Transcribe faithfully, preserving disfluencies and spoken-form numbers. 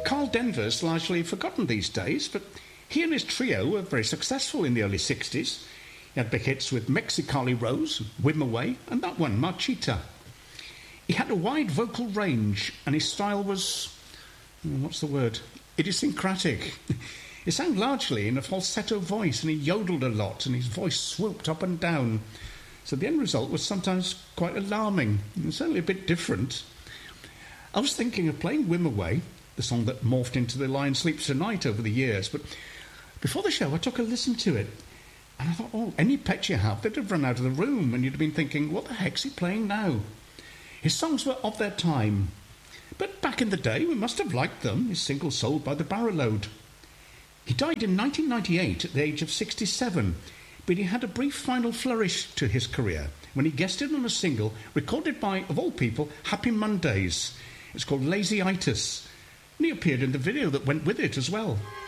Carl Denver's largely forgotten these days, but he and his trio were very successful in the early sixties. He had big hits with Mexicali Rose, Whim Away, and that one, Marchita. He had a wide vocal range, and his style was, what's the word, idiosyncratic. He sang largely in a falsetto voice, and he yodeled a lot, and his voice swooped up and down. So the end result was sometimes quite alarming, and certainly a bit different. I was thinking of playing Whim Away, the song that morphed into The Lion Sleeps Tonight over the years, but before the show I took a listen to it, and I thought, oh, any pets you have, they'd have run out of the room, and you'd have been thinking, what the heck's he playing now? His songs were of their time, but back in the day we must have liked them, his singles sold by the barrowload. He died in nineteen ninety-eight at the age of sixty-seven, but he had a brief final flourish to his career when he guested on a single recorded by, of all people, Happy Mondays. It's called Lazyitis, and he appeared in the video that went with it as well.